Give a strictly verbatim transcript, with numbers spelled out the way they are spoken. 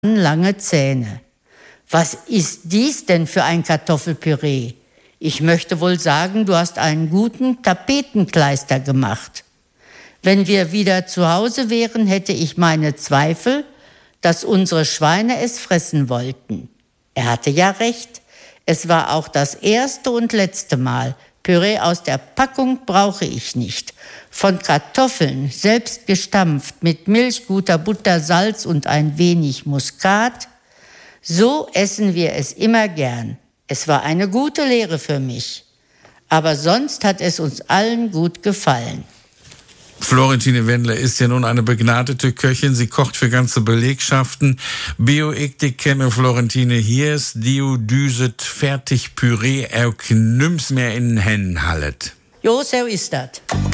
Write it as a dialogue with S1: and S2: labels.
S1: lange Zähne. Was ist dies denn für ein Kartoffelpüree? Ich möchte wohl sagen, du hast einen guten Tapetenkleister gemacht. Wenn wir wieder zu Hause wären, hätte ich meine Zweifel, dass unsere Schweine es fressen wollten. Er hatte ja recht. Es war auch das erste und letzte Mal. Püree aus der Packung brauche ich nicht. Von Kartoffeln, selbst gestampft, mit Milch, guter Butter, Salz und ein wenig Muskat. So essen wir es immer gern. Es war eine gute Lehre für mich. Aber sonst hat es uns allen gut gefallen.
S2: Florentine Wendler ist ja nun eine begnadete Köchin. Sie kocht für ganze Belegschaften. Bio ik de kenne Florentine Hiers, dio düset fertig Püree, er knüms mehr in Hen hallet.
S1: Jo, so ist das.